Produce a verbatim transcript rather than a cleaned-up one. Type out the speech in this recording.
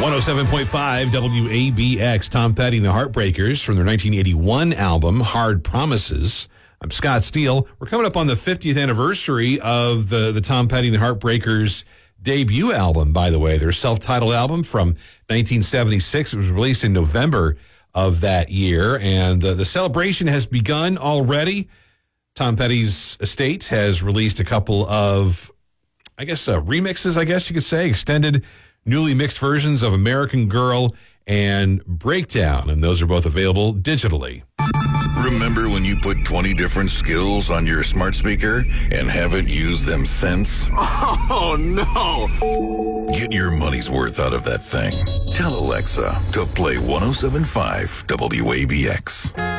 one oh seven point five W A B X, Tom Petty and the Heartbreakers from their nineteen eighty-one album, Hard Promises. I'm Scott Steele. We're coming up on the fiftieth anniversary of the, the Tom Petty and the Heartbreakers debut album, by the way. Their self-titled album from nineteen seventy-six. It was released in November of that year, and the, the celebration has begun already. Tom Petty's estate has released a couple of, I guess, uh, remixes, I guess you could say, extended, newly mixed versions of American Girl and Breakdown, and those are both available digitally. Remember when you put twenty different skills on your smart speaker and haven't used them since? Oh, no. Get your money's worth out of that thing. Tell Alexa to play one oh seven point five W A B X.